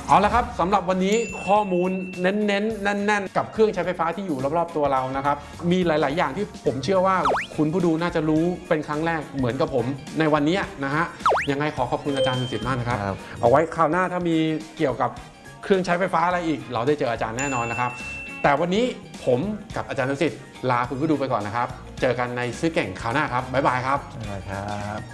เอาละครับสำหรับวันนี้ข้อมูลเน้นๆแน่นๆกับเครื่องใช้ไฟฟ้าที่อยู่รอบๆตัวเรานะครับมีหลายๆอย่างที่ผมเชื่อว่าคุณผู้ดูน่าจะรู้เป็นครั้งแรกเหมือนกับผมในวันนี้นะฮะยังไงขอบคุณอาจารย์สุสิทธิ์มากนะครับเอาไว้คราวหน้าถ้ามีเกี่ยวกับเครื่องใช้ไฟฟ้าอะไรอีกเราได้เจออาจารย์แน่นอนนะครับแต่วันนี้ผมกับอาจารย์สุสิทธิ์ลาคุณผู้ดูไปก่อนนะครับเจอกันในซื้อเก่งคราวหน้าครับบ๊ายบายครับ